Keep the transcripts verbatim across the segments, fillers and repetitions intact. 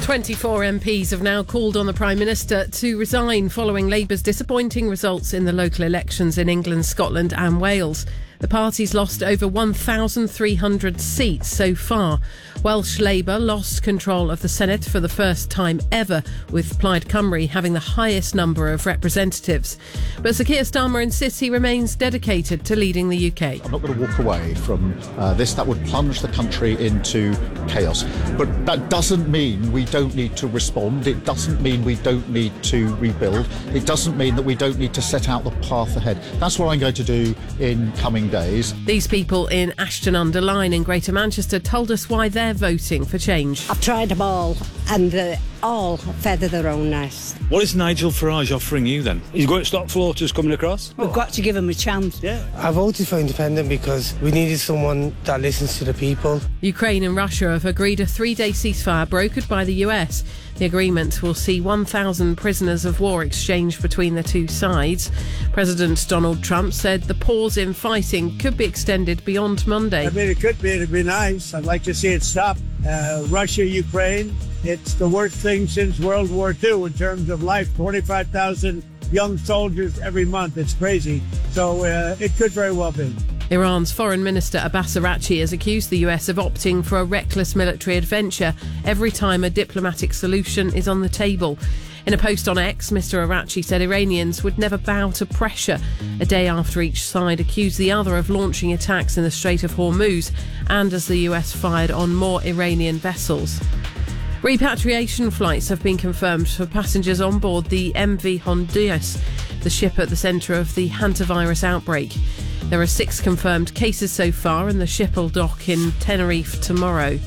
twenty-four M Ps have now called on the Prime Minister to resign following Labour's disappointing results in the local elections in England, Scotland and Wales. The party's lost over one thousand three hundred seats so far. Welsh Labour lost control of the Senate for the first time ever, with Plaid Cymru having the highest number of representatives. But Sir Keir Starmer insists he remains dedicated to leading the U K. I'm not going to walk away from uh, this. That would plunge the country into chaos. But that doesn't mean we don't need to respond. It doesn't mean we don't need to rebuild. It doesn't mean that we don't need to set out the path ahead. That's what I'm going to do in coming days. These people in Ashton-under-Lyne in Greater Manchester told us why they're voting for change. I've tried them all and they all feather their own nest. What is Nigel Farage offering you then? He's going to stop floaters coming across? We've got to give him a chance. Yeah. I voted for independent because we needed someone that listens to the people. Ukraine and Russia have agreed a three-day ceasefire brokered by the U S. The agreement will see one thousand prisoners of war exchanged between the two sides. President Donald Trump said the pause in fighting could be extended beyond Monday. I mean, it could be. It'd be nice. I'd like to see it stop. Uh, Russia, Ukraine, it's the worst thing since World War Two in terms of life. twenty-five thousand young soldiers every month. It's crazy. So uh, it could very well be. Iran's Foreign Minister Abbas Araghchi has accused the U S of opting for a reckless military adventure every time a diplomatic solution is on the table. In a post on X, Mister Araghchi said Iranians would never bow to pressure, a day after each side accused the other of launching attacks in the Strait of Hormuz and as the U S fired on more Iranian vessels. Repatriation flights have been confirmed for passengers on board the M V Honduras, the ship at the centre of the hantavirus outbreak. There are six confirmed cases so far and the ship will dock in Tenerife tomorrow.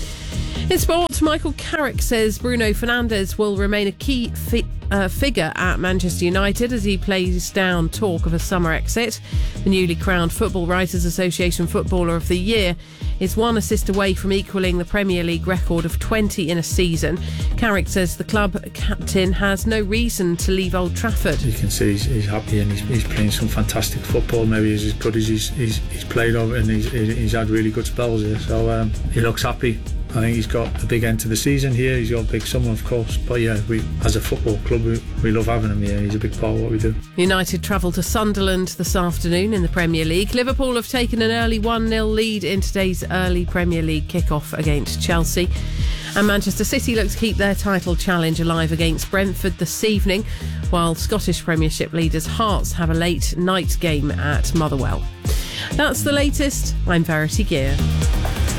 In sport, Michael Carrick says Bruno Fernandes will remain a key fi- uh, figure at Manchester United as he plays down talk of a summer exit. The newly crowned Football Writers Association Footballer of the Year is one assist away from equalling the Premier League record of twenty in a season. Carrick says the club captain has no reason to leave Old Trafford. You can see he's, he's happy and he's, he's playing some fantastic football. Maybe he's as good as he's, he's, he's played over and he's, he's had really good spells here. So um, he looks happy. I think he's got a big end to the season here. He's got a big summer, of course. But yeah, we, as a football club, we, we love having him here. He's a big part of what we do. United travel to Sunderland this afternoon in the Premier League. Liverpool have taken an early one nil lead in today's early Premier League kick-off against Chelsea. And Manchester City look to keep their title challenge alive against Brentford this evening, while Scottish Premiership leaders Hearts have a late night game at Motherwell. That's the latest. I'm Verity Gear.